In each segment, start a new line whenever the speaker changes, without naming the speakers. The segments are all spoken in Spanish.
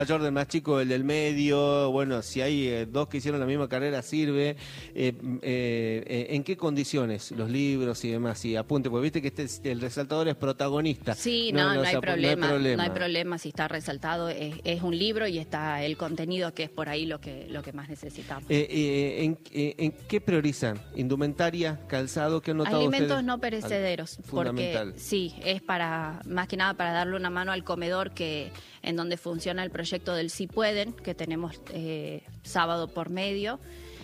mayor, del más chico, el del medio, bueno, si hay dos que hicieron la misma carrera, sirve. ¿En qué condiciones los libros y demás? Y apunte, porque viste que el resaltador es protagonista.
Sí, no hay problema, no hay problema si está resaltado, es un libro y está el contenido que es por ahí lo que más necesitamos.
¿En qué priorizan? ¿Indumentaria, calzado? ¿Qué han notado
Alimentos
ustedes?
no perecederos, porque sí, es para, más que nada para darle una mano al comedor en donde funciona el proyecto del Sí Pueden, que tenemos sábado por medio,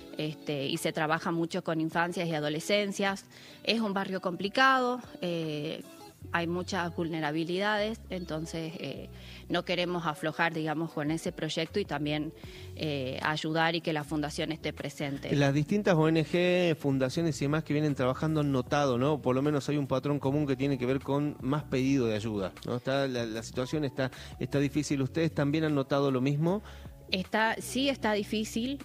y se trabaja mucho con infancias y adolescencias. Es un barrio complicado, hay muchas vulnerabilidades, entonces no queremos aflojar, digamos, con ese proyecto y también ayudar y que la fundación esté presente.
Las distintas ONG, fundaciones y demás que vienen trabajando han notado, ¿no? Por lo menos hay un patrón común que tiene que ver con más pedido de ayuda, ¿no? La situación está difícil. ¿Ustedes también han notado lo mismo?
Sí, está difícil,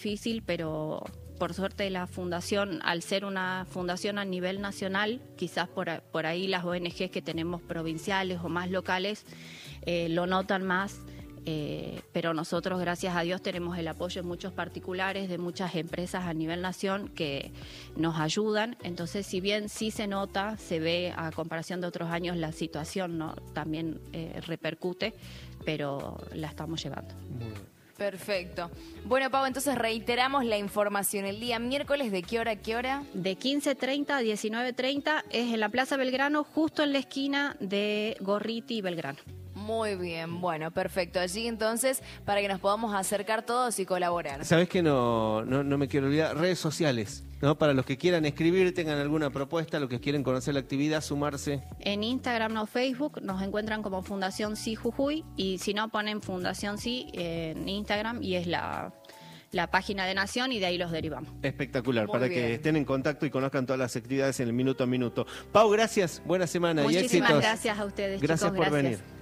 pero por suerte la fundación, al ser una fundación a nivel nacional, quizás por ahí las ONGs que tenemos provinciales o más locales lo notan más, pero nosotros, gracias a Dios, tenemos el apoyo de muchos particulares, de muchas empresas a nivel nación que nos ayudan. Entonces, si bien sí se nota, se ve a comparación de otros años, la situación no también repercute, pero la estamos llevando.
Muy bien.
Perfecto. Bueno, Pau, entonces reiteramos la información. El día miércoles, ¿de qué hora a qué hora?
De 15:30 a 19:30 es en la Plaza Belgrano, justo en la esquina de Gorriti y Belgrano.
Muy bien, bueno, perfecto. Allí entonces, para que nos podamos acercar todos y colaborar.
¿Sabés que no me quiero olvidar? Redes sociales, ¿no? Para los que quieran escribir, tengan alguna propuesta, los que quieren conocer la actividad, sumarse.
En Instagram o Facebook nos encuentran como Fundación Sí Jujuy, y si no, ponen Fundación Sí en Instagram y es la página de Nación, y de ahí los derivamos.
Espectacular,
Muy
para
bien.
que estén en contacto y conozcan todas las actividades en el minuto a minuto. Pau, gracias, buena semana y éxitos.
Muchísimas gracias a ustedes,
Gracias
chicos.
por venir.